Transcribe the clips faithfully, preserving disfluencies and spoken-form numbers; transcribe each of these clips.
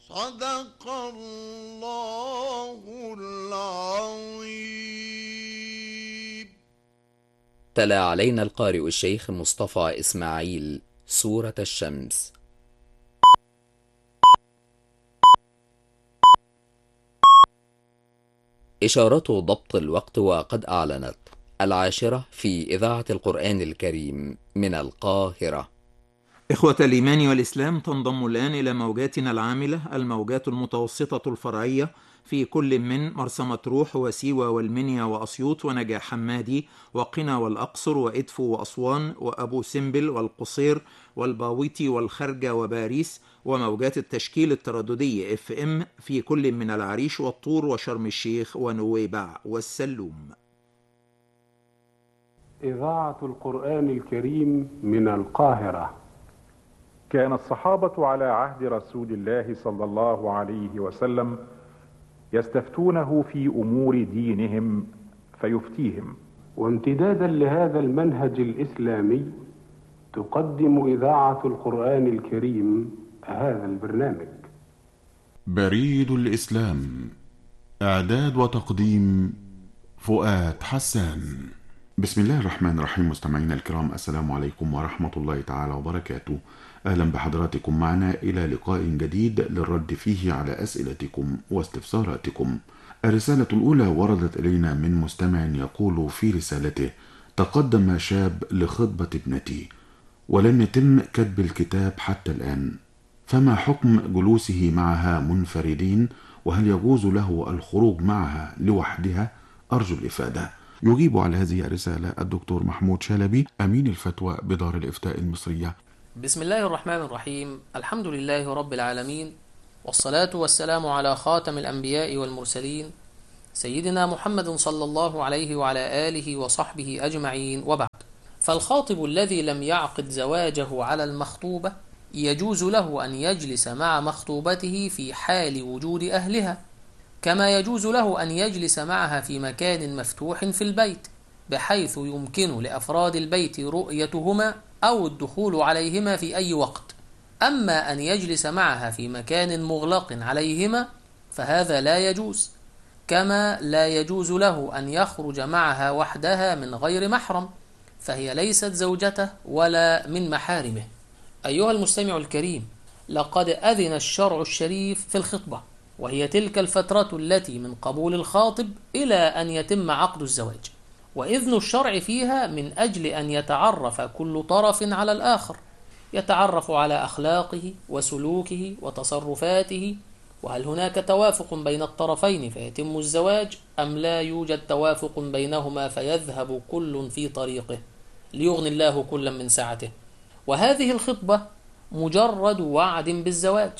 صدق الله العظيم. تلا علينا القارئ الشيخ مصطفى إسماعيل سورة الشمس. إشارة ضبط الوقت وقد أعلنت العاشرة في إذاعة القرآن الكريم من القاهرة. إخوة الإيمان والإسلام، تنضم الآن إلى موجاتنا العاملة الموجات المتوسطة الفرعية في كل من مرسى مطروح وسيوة والمنيا وأسيوط ونجع حمادي وقنا والأقصر وإدفو وأسوان وأبو سمبل والقصير والباويتي والخرجة وباريس، وموجات التشكيل الترددي اف ام في كل من العريش والطور وشرم الشيخ ونويبع والسلوم. إذاعة القرآن الكريم من القاهرة. كان الصحابة على عهد رسول الله صلى الله عليه وسلم يستفتونه في أمور دينهم فيفتيهم، وامتدادا لهذا المنهج الإسلامي تقدم إذاعة القرآن الكريم هذا البرنامج. بريد الإسلام، إعداد وتقديم فؤاد حسان. بسم الله الرحمن الرحيم. مستمعينا الكرام، السلام عليكم ورحمة الله تعالى وبركاته. أهلا بحضراتكم معنا إلى لقاء جديد للرد فيه على أسئلتكم واستفساراتكم. الرسالة الأولى وردت إلينا من مستمع يقول في رسالته: تقدم شاب لخطبة ابنتي ولم يتم كتب الكتاب حتى الآن، فما حكم جلوسه معها منفردين؟ وهل يجوز له الخروج معها لوحدها؟ أرجو الإفادة. يجيب على هذه الرسالة الدكتور محمود شلبي، أمين الفتوى بدار الإفتاء المصرية. بسم الله الرحمن الرحيم. الحمد لله رب العالمين، والصلاة والسلام على خاتم الأنبياء والمرسلين سيدنا محمد صلى الله عليه وعلى آله وصحبه أجمعين، وبعد. فالخاطب الذي لم يعقد زواجه على المخطوبة يجوز له أن يجلس مع مخطوبته في حال وجود أهلها، كما يجوز له أن يجلس معها في مكان مفتوح في البيت بحيث يمكن لأفراد البيت رؤيتهما أو الدخول عليهما في أي وقت. أما أن يجلس معها في مكان مغلق عليهما فهذا لا يجوز، كما لا يجوز له أن يخرج معها وحدها من غير محرم، فهي ليست زوجته ولا من محارمه. أيها المستمع الكريم، لقد أذن الشرع الشريف في الخطبة، وهي تلك الفترة التي من قبول الخاطب إلى أن يتم عقد الزواج، وإذن الشرع فيها من أجل أن يتعرف كل طرف على الآخر، يتعرف على أخلاقه وسلوكه وتصرفاته، وهل هناك توافق بين الطرفين فيتم الزواج أم لا يوجد توافق بينهما فيذهب كل في طريقه ليغني الله كلا من سعته. وهذه الخطبة مجرد وعد بالزواج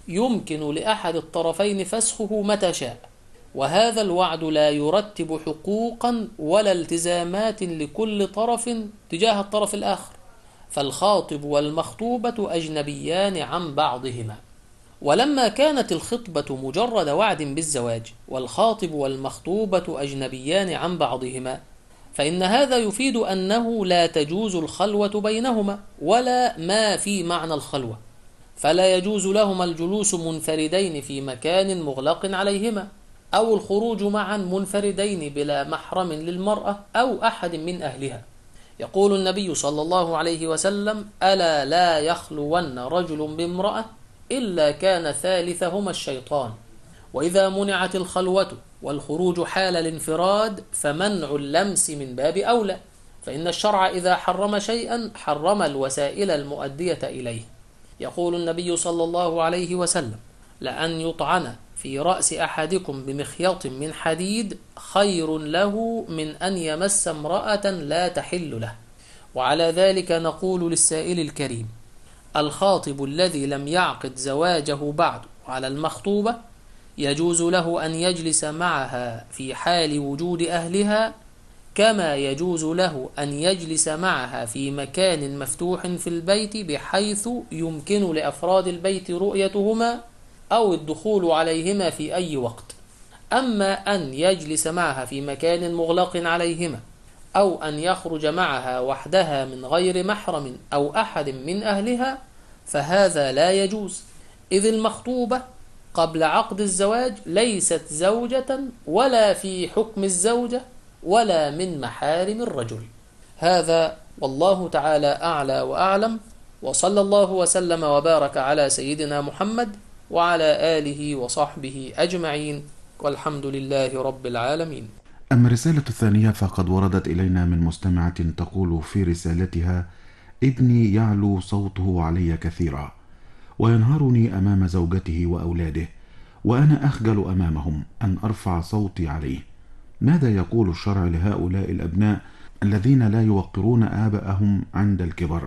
يمكن لأحد الطرفين فسخه متى شاء، وهذا الوعد لا يرتب حقوقا ولا التزامات لكل طرف تجاه الطرف الآخر، فالخاطب والمخطوبة أجنبيان عن بعضهما. ولما كانت الخطبة مجرد وعد بالزواج والخاطب والمخطوبة أجنبيان عن بعضهما، فإن هذا يفيد أنه لا تجوز الخلوة بينهما ولا ما في معنى الخلوة، فلا يجوز لهما الجلوس منفردين في مكان مغلق عليهما، أو الخروج معا منفردين بلا محرم للمرأة أو أحد من أهلها. يقول النبي صلى الله عليه وسلم: ألا لا يخلون رجل بامرأة إلا كان ثالثهما الشيطان. وإذا منعت الخلوة والخروج حال الانفراد فمنع اللمس من باب أولى، فإن الشرع إذا حرم شيئا حرم الوسائل المؤدية إليه. يقول النبي صلى الله عليه وسلم: لأن يطعن في رأس أحدكم بمخيط من حديد خير له من أن يمس امرأة لا تحل له. وعلى ذلك نقول للسائل الكريم: الخاطب الذي لم يعقد زواجه بعد على المخطوبة يجوز له أن يجلس معها في حال وجود أهلها، كما يجوز له أن يجلس معها في مكان مفتوح في البيت بحيث يمكن لأفراد البيت رؤيتهما أو الدخول عليهما في أي وقت. أما أن يجلس معها في مكان مغلق عليهما أو أن يخرج معها وحدها من غير محرم أو أحد من أهلها فهذا لا يجوز، إذ المخطوبة قبل عقد الزواج ليست زوجة ولا في حكم الزوجة ولا من محارم الرجل. هذا والله تعالى أعلى وأعلم، وصلى الله وسلم وبارك على سيدنا محمد وعلى آله وصحبه أجمعين، والحمد لله رب العالمين. أما الرسالة الثانية فقد وردت إلينا من مستمعة تقول في رسالتها: ابني يعلو صوته علي كثيرا وينهرني أمام زوجته وأولاده، وأنا أخجل أمامهم أن أرفع صوتي عليه. ماذا يقول الشرع لهؤلاء الأبناء الذين لا يوقرون آباءهم عند الكبر؟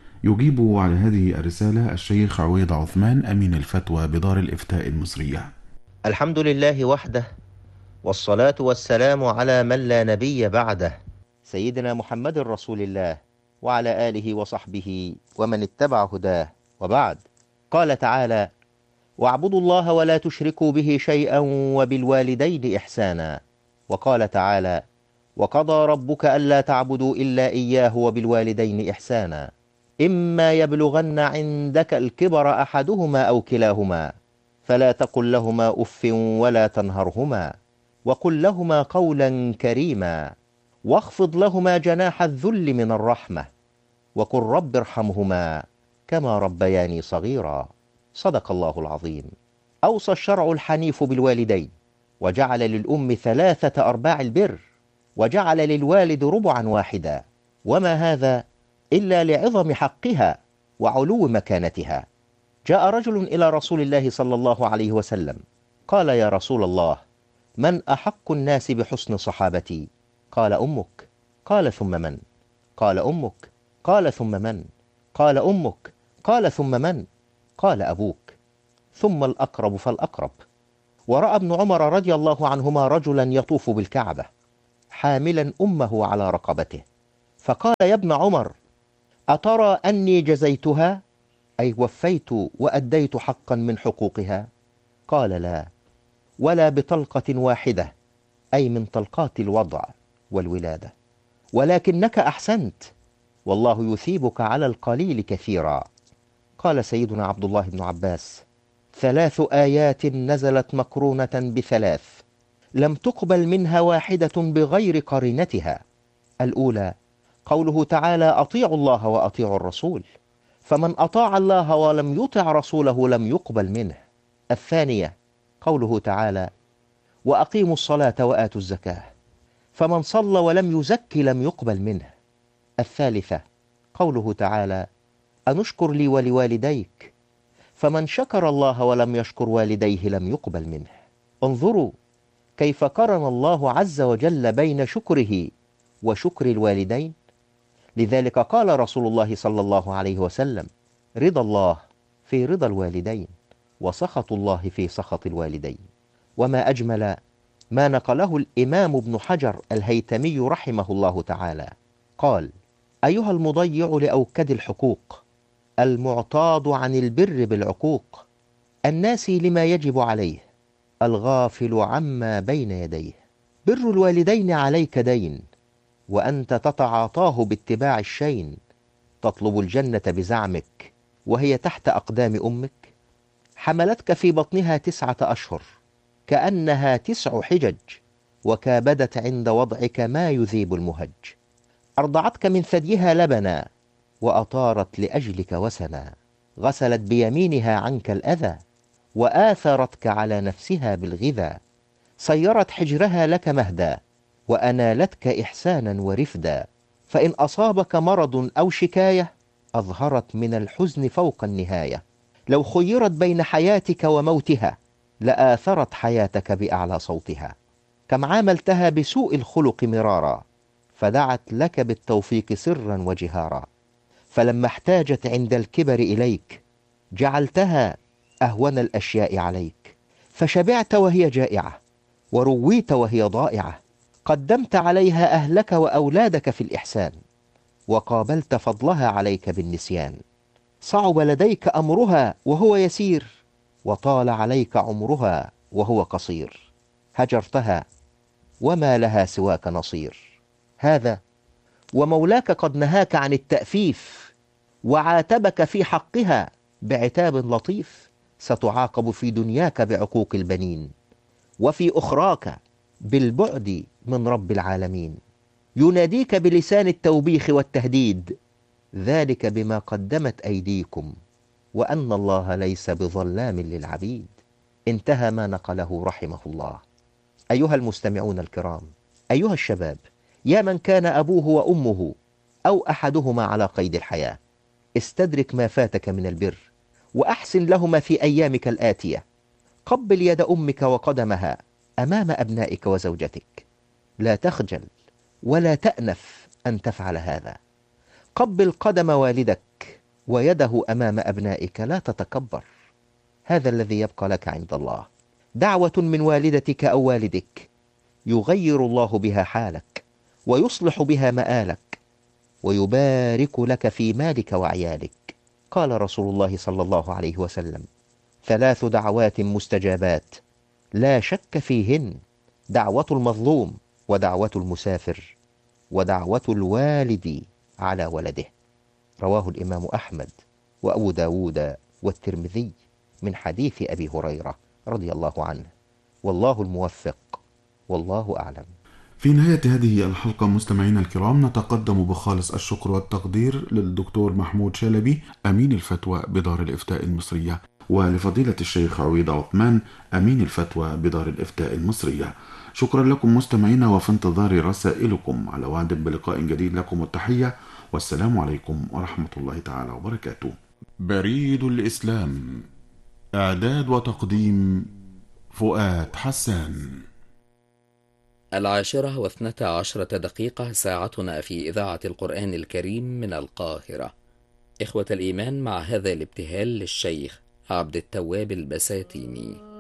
يجيب على هذه الرسالة الشيخ عويض عثمان أمين الفتوى بدار الإفتاء المصرية. الحمد لله وحده، والصلاة والسلام على من لا نبي بعده، سيدنا محمد رسول الله وعلى آله وصحبه ومن اتبع هداه، وبعد. قال تعالى: واعبدوا الله ولا تشركوا به شيئا وبالوالدين إحسانا. وقال تعالى: وقضى ربك ألا تعبدوا إلا إياه وبالوالدين إحسانا، إما يبلغن عندك الكبر أحدهما أو كلاهما فلا تقل لهما أف ولا تنهرهما وقل لهما قولا كريما واخفض لهما جناح الذل من الرحمة وقل رب ارحمهما كما ربياني صغيرا. صدق الله العظيم. أوصى الشرع الحنيف بالوالدين، وجعل للأم ثلاثة أرباع البر، وجعل للوالد ربعا واحدا، وما هذا إلا لعظم حقها وعلو مكانتها. جاء رجل إلى رسول الله صلى الله عليه وسلم قال: يا رسول الله، من أحق الناس بحسن صحابتي؟ قال: أمك. قال: ثم من؟ قال: أمك. قال: ثم من؟ قال: أمك. قال: ثم من؟ قال: أبوك. ثم الأقرب فالأقرب. ورأى ابن عمر رضي الله عنهما رجلا يطوف بالكعبة حاملا أمه على رقبته، فقال: يا ابن عمر، أترى أني جزيتها، أي وفيت وأديت حقا من حقوقها؟ قال: لا، ولا بطلقة واحدة، أي من طلقات الوضع والولادة، ولكنك أحسنت، والله يثيبك على القليل كثيرا. قال سيدنا عبد الله بن عباس: ثلاث آيات نزلت مقرونة بثلاث لم تقبل منها واحدة بغير قرينتها. الأولى قوله تعالى: أطيعوا الله وأطيعوا الرسول، فمن أطاع الله ولم يطع رسوله لم يقبل منه. الثانية قوله تعالى: وأقيموا الصلاة وآتوا الزكاة، فمن صلى ولم يزك لم يقبل منه. الثالثة قوله تعالى: أنشكر لي ولوالديك، فمن شكر الله ولم يشكر والديه لم يقبل منه. انظروا كيف قرن الله عز وجل بين شكره وشكر الوالدين. لذلك قال رسول الله صلى الله عليه وسلم: رضا الله في رضا الوالدين، وسخط الله في سخط الوالدين. وما أجمل ما نقله الإمام ابن حجر الهيتمي رحمه الله تعالى، قال: أيها المضيع لأوكد الحقوق، المعتاض عن البر بالعقوق، الناسي لما يجب عليه، الغافل عما بين يديه، بر الوالدين عليك دين، وأنت تتعاطاه باتباع الشين، تطلب الجنة بزعمك وهي تحت أقدام أمك، حملتك في بطنها تسعة أشهر كأنها تسع حجج، وكابدت عند وضعك ما يذيب المهج، أرضعتك من ثديها لبنا، وأطارت لأجلك وسنا، غسلت بيمينها عنك الأذى، وآثرتك على نفسها بالغذا، صيرت حجرها لك مهدا، وأنالتك إحسانا ورفدا، فإن أصابك مرض أو شكاية أظهرت من الحزن فوق النهاية، لو خيرت بين حياتك وموتها لآثرت حياتك بأعلى صوتها، كم عاملتها بسوء الخلق مرارا، فدعت لك بالتوفيق سرا وجهارا، فلما احتاجت عند الكبر إليك جعلتها أهون الأشياء عليك، فشبعت وهي جائعة، ورويت وهي ضائعة، قدمت عليها أهلك وأولادك في الإحسان، وقابلت فضلها عليك بالنسيان، صعب لديك أمرها وهو يسير، وطال عليك عمرها وهو قصير، هجرتها وما لها سواك نصير. هذا ومولاك قد نهاك عن التأفيف، وعاتبك في حقها بعتاب لطيف، ستعاقب في دنياك بعقوق البنين، وفي أخراك بالبعد من رب العالمين. يناديك بلسان التوبيخ والتهديد: ذلك بما قدمت أيديكم وأن الله ليس بظلام للعبيد. انتهى ما نقله رحمه الله. أيها المستمعون الكرام، أيها الشباب، يا من كان أبوه وأمه أو أحدهما على قيد الحياة، استدرك ما فاتك من البر وأحسن لهما في أيامك الآتية. قبل يد أمك وقدمها أمام أبنائك وزوجتك، لا تخجل ولا تأنف أن تفعل هذا. قبل قدم والدك ويده أمام أبنائك، لا تتكبر. هذا الذي يبقى لك عند الله. دعوة من والدتك أو والدك يغير الله بها حالك ويصلح بها مآلك ويبارك لك في مالك وعيالك. قال رسول الله صلى الله عليه وسلم: ثلاث دعوات مستجابات لا شك فيهن: دعوة المظلوم، ودعوة المسافر، ودعوة الوالد على ولده. رواه الإمام أحمد وأبو داود والترمذي من حديث أبي هريرة رضي الله عنه. والله الموفق، والله أعلم. في نهاية هذه الحلقة مستمعينا الكرام، نتقدم بخالص الشكر والتقدير للدكتور محمود شلبي أمين الفتوى بدار الإفتاء المصرية، ولفضيلة الشيخ عويض عثمان أمين الفتوى بدار الإفتاء المصرية. شكرا لكم مستمعينا، وفي انتظار رسائلكم. على وعد بلقاء جديد، لكم التحية والسلام عليكم ورحمة الله تعالى وبركاته. بريد الإسلام، إعداد وتقديم فؤاد حسان. العاشرة واثنتا عشرة دقيقة، ساعتنا في إذاعة القرآن الكريم من القاهرة. إخوة الإيمان، مع هذا الابتهال للشيخ عبد التواب البساتيني.